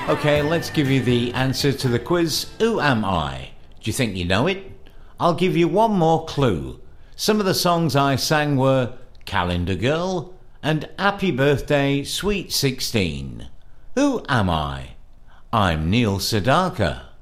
Okay, let's give you the answer to the quiz. Who am I? Do you think you know it? I'll give you one more clue. Some of the songs I sang were Calendar Girl and Happy Birthday Sweet 16. Who am I? I'm Neil Sedaka.